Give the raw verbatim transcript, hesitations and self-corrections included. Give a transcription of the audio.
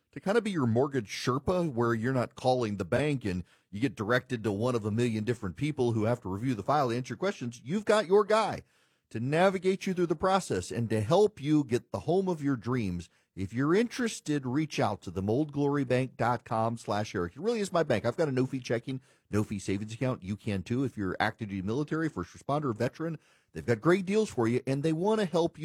to kind of be your mortgage Sherpa, where you're not calling the bank and you get directed to one of a million different people who have to review the file, answer your questions. You've got your guy to navigate you through the process and to help you get the home of your dreams. If you're interested, reach out to them, oldglorybank.com slash Eric. It really is my bank. I've got a no-fee checking, no-fee savings account. You can too if you're active duty military, first responder, veteran. They've got great deals for you, and they want to help you